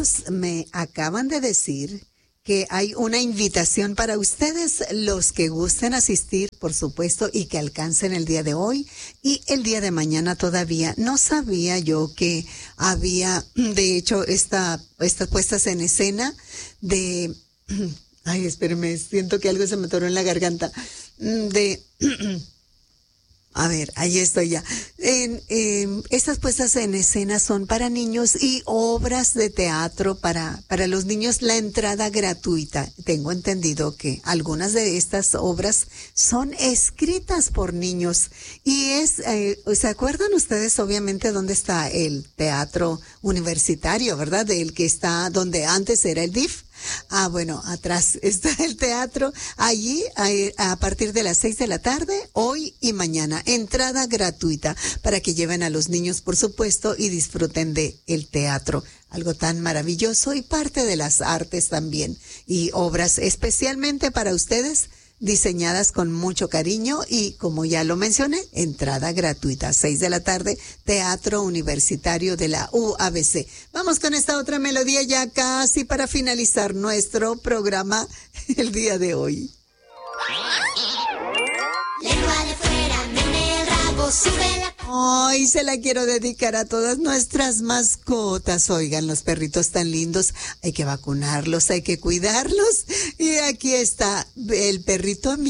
amigos me acaban de decir que hay una invitación para ustedes, los que gusten asistir, por supuesto, y que alcancen el día de hoy y el día de mañana todavía. No sabía yo que había, de hecho, estas puestas en escena de... Ay, espérame, siento que algo se me atoró en la garganta. A ver, ahí estoy ya. Estas puestas en escena son para niños y obras de teatro para los niños, la entrada gratuita. Tengo entendido que algunas de estas obras son escritas por niños y ¿se acuerdan ustedes obviamente dónde está el teatro universitario, verdad? El que está donde antes era el DIF. Ah, bueno, atrás está el teatro, allí a partir de las 6 de la tarde, hoy y mañana, entrada gratuita para que lleven a los niños, por supuesto, y disfruten de el teatro, algo tan maravilloso y parte de las artes también, y obras especialmente para ustedes, diseñadas con mucho cariño y, como ya lo mencioné, entrada gratuita, 6 de la tarde, Teatro Universitario de la UABC. Vamos con esta otra melodía ya casi para finalizar nuestro programa el día de hoy. Lengua de fuera, nene, el rabo, sube la... Hoy se la quiero dedicar a todas nuestras mascotas. Oigan, los perritos tan lindos, hay que vacunarlos, hay que cuidarlos. Y aquí está el perrito amigo.